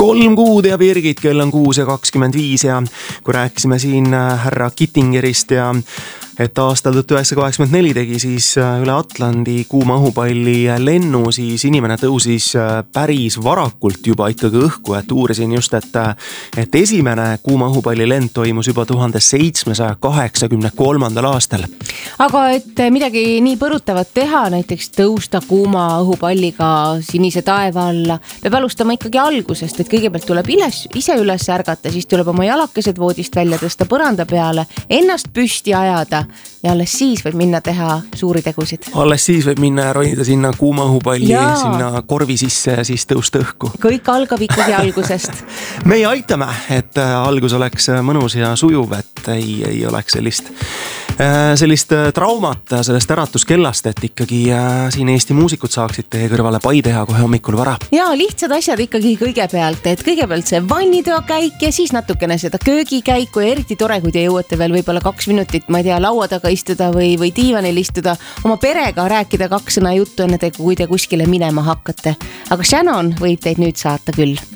3 kuud ja Birgit, kell on 6:25 ja kui rääkisime siin härra Kittingerist ja et aastal 1984 tegi siis üle Atlandi kuuma õhupalli lennu, siis inimene tõusis päris varakult juba ikkagi õhku, et uurisin just, et esimene kuuma õhupalli lend toimus juba 1783. aastal. Aga et midagi nii põrutavat teha, näiteks tõusta kuuma õhupalliga sinise taeva alla, peab alustama ikkagi algusest, et kõigepealt tuleb ise üles ärgata, siis tuleb oma jalakesed voodist välja tõsta põranda peale, ennast püsti ajada ja alles siis võib minna teha suuri tegusid. Alles siis võib minna ja ronida sinna kuuma õhupalli sinna korvi sisse ja siis tõusta õhku. Kõik algab ikkagi algusest. Meie aitame, et algus oleks mõnus ja sujuv, et ei oleks sellist traumat sellest äratuskellast, et ikkagi siin Eesti muusikud saaksid teie kõrvale pai teha kohe hommikul vara. Ja lihtsad asjad ikkagi kõigepealt, et kõigepealt see vannitöö käik ja siis natukene seda köögikäiku ja eriti tore, kui te jõuate veel võib-olla 2 minutit, ma ei tea, laua taga istuda või diivanil istuda, oma perega rääkida 2 sõna juttu enne kui te kuskile minema hakkate. Aga Shannon võib teid nüüd saata küll.